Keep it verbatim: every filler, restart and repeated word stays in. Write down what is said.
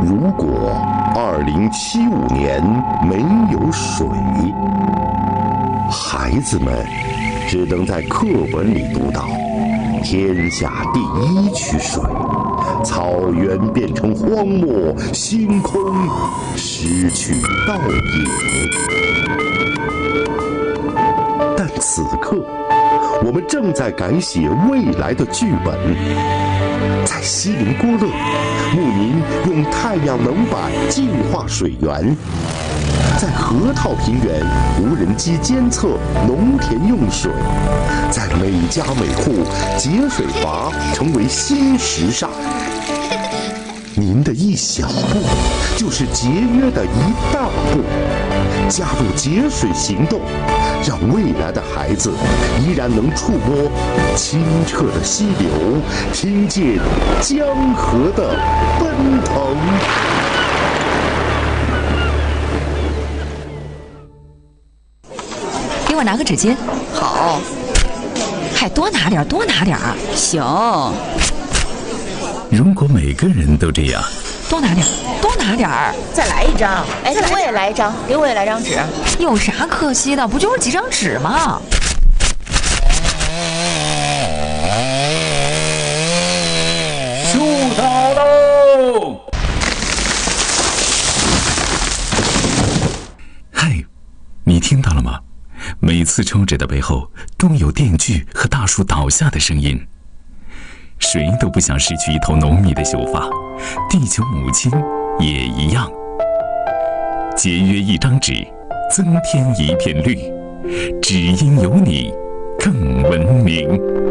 如果二零七五年没有水，孩子们只能在课本里读到天下第一区水，草原变成荒漠，星空失去倒影。但此刻，我们正在改写未来的剧本。在锡林郭勒，牧民用太阳能板净化水源；在河套平原，无人机监测农田用水；在每家每户，节水阀成为新时尚。您的一小步，就是节约的一大步。加入节水行动，让未来的孩子依然能触摸清澈的溪流，听见江河的奔腾。 给我拿个纸巾。 好。 还多拿点，多拿点。 行。 如果每个人都这样， 多拿点，多拿点儿。 再来一张。哎，给我也来一张，给我也来张纸。 有啥可惜的？不就是几张纸吗？ 出草喽！嗨，你听到了吗？每次抽纸的背后，都有电锯和大树倒下的声音。谁都不想失去一头浓密的秀发，地球母亲也一样。节约一张纸，增添一片绿，只因有你更文明。